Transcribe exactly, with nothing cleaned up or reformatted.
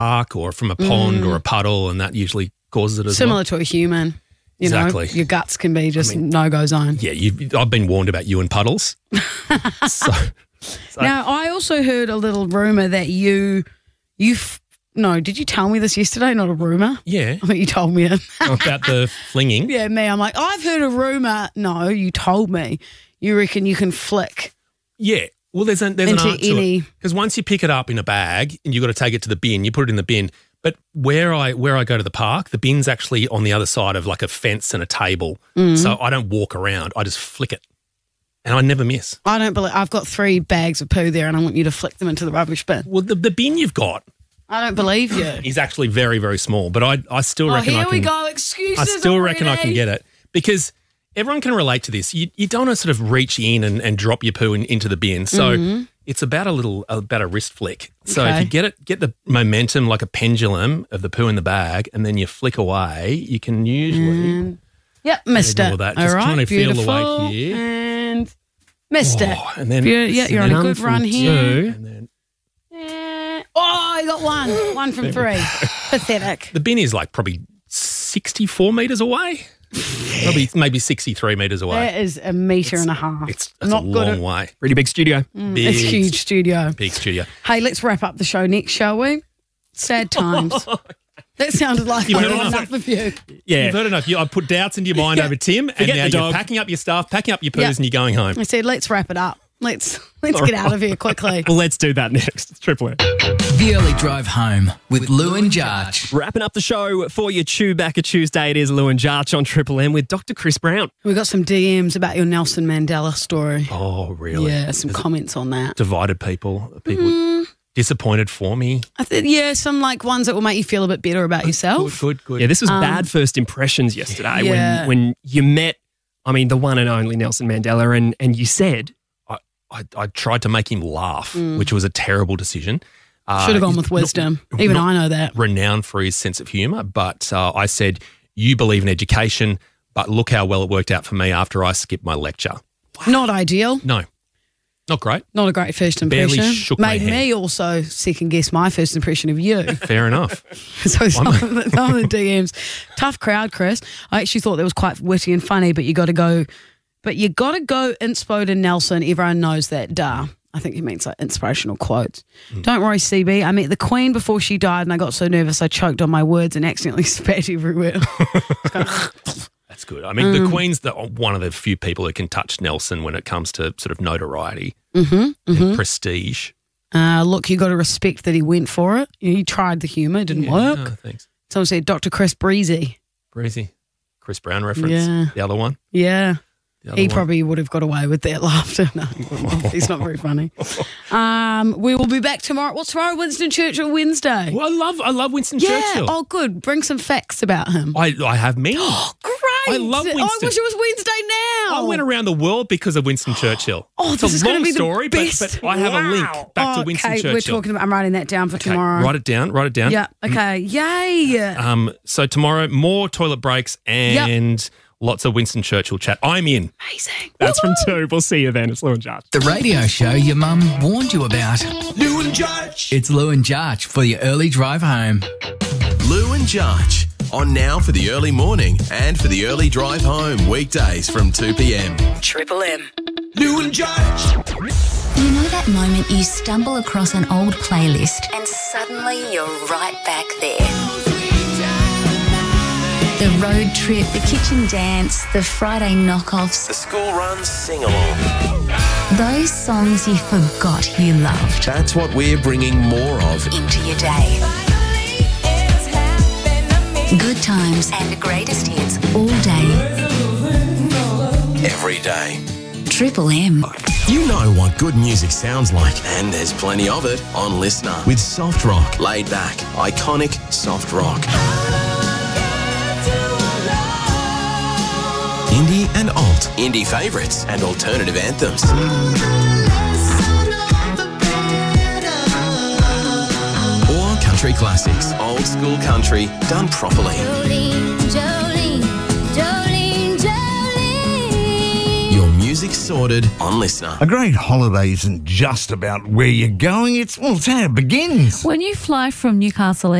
park or from a pond Mm. or a puddle, and that usually causes it as Similar well. to a human. You Exactly. know, your guts can be just I mean- no-go zone. Yeah, you, I've been warned about you and puddles. so, so Now, I also heard a little rumour that you, you, f- no, did you tell me this yesterday? Not a rumour. yeah, I think you told me it. about the flinging. Yeah, me. I'm like, I've heard a rumour. No, you told me. You reckon you can flick Yeah. Well, there's, a, there's into an art to any. it. Because once you pick it up in a bag and you've got to take it to the bin, you put it in the bin. But where I where I go to the park, the bin's actually on the other side of like a fence and a table. Mm. So I don't walk around. I just flick it. And I never miss. I don't believe. I've got three bags of poo there, and I want you to flick them into the rubbish bin. Well, the, the bin you've got I don't believe you. is actually very, very small. But I, I still Oh, reckon here I can. we go. Excuses. I still reckon I can already. get it because everyone can relate to this. You, you don't want to sort of reach in and, and drop your poo in, into the bin. So Mhm. it's about a little about a wrist flick. So Okay. if you get it, get the momentum like a pendulum of the poo in the bag, and then you flick away, you can usually And, yep, missed ignore it. that. All Just right, trying to feel the beautiful. weight here. And missed it. Oh, and then Beau- yeah, you're on a one good from run here. two, and then Eh, oh, I got one. One from three. Pathetic. the bin is like probably sixty-four meters away. Probably maybe sixty-three meters away. That is a metre and a half. It's that's not a good. long At, way. Pretty big studio. Mm, Big, it's huge studio. Big studio. Hey, let's wrap up the show next, shall we? Sad times. That sounded like You've I heard got enough. enough of you. Yeah. You've heard enough. You, I put doubts into your mind Yeah. over Tim, and Forget now the you're dog. packing up your stuff, packing up your poos, Yeah. and you're going home. I said, let's wrap it up. Let's let's get out of here quickly. Well, let's do that next. It's Triple M. The Early Drive Home with Lou and Jarch. Wrapping up the show for your Chewbacca Tuesday, it is Lou and Jarch on Triple M with Doctor Chris Brown. We got some D Ms about your Nelson Mandela story. Oh, really? Yeah, some Has it comments on that. divided people. People Mm. disappointed for me. I think, yeah, some like ones that will make you feel a bit better about yourself. Good, good, good. Yeah, this was Um, bad first impressions yesterday yeah. when when you met, I mean, the one and only Nelson Mandela, and, and you said, I, I, I tried to make him laugh, Mm. which was a terrible decision. Uh, Should have gone he's with not- wisdom. Even not I know that. Renowned for his sense of humour, but uh, I said, you believe in education, but look how well it worked out for me after I skipped my lecture. Not ideal. No, not great. Not a great first Barely impression. shook my Made head. me also second guess my first impression of you. Fair enough. So some of, the, some of the D Ms, tough crowd, Chris. I actually thought that was quite witty and funny, but you got to go, but you got to go inspo to Nelson. Everyone knows that. Duh. I think he means like inspirational quotes. Mm. Don't worry, C B. I met the Queen before she died, and I got so nervous I choked on my words and accidentally spat everywhere. That's good. I mean, the Queen's the, one of the few people who can touch Nelson when it comes to sort of notoriety mm-hmm, and prestige. Uh, look, you got to respect that he went for it. He tried the humour, it didn't Yeah, work. no, thanks. Someone said Doctor Chris Breezy. Breezy. Chris Brown reference. Yeah. The other one. Yeah. The other He one. probably would have got away with that laughter. No, he wouldn't have. He's not very funny. Um, we will be back tomorrow. What's tomorrow? Winston Churchill Wednesday. Well, I love I love Winston yeah. Churchill. Oh, good. Bring some facts about him. I I have many. Great. I love Oh, I Winston. wish it was Wednesday now. I went around the world because of Winston Churchill. Oh, it's this a is gonna long be the story, but, best. but I have a link back Oh, to Winston okay, Churchill. we're talking about. I'm writing that down for Okay, tomorrow. Write it down. Write it down. Yeah. Okay. Yay. Um. So tomorrow, more toilet breaks and lots of Winston Churchill chat. I'm in. Amazing. that's from two. We'll see you then. It's Lou and Jarch. The radio show your mum warned you about. Lou and Jarch. It's Lou and Jarch for your early drive home. Lou and Jarch. On now for the early morning and for the early drive home weekdays from two p.m. Triple M. Lou and Jarch. You know that moment you stumble across an old playlist and suddenly you're right back there. The road trip, the kitchen dance, the Friday knockoffs, The school run sing-along. those songs you forgot you loved That's what we're bringing more of. into your day. Good times and the greatest hits all day. Every day. Triple M. You know what good music sounds like, and there's plenty of it on Listener with soft rock, laid back, iconic soft rock. Indie and alt, indie favourites and alternative anthems. Or country classics, old school country done properly. Your music music sorted on Listener. A great holiday isn't just about where you're going, it's, well, it's how it begins. When you fly from Newcastle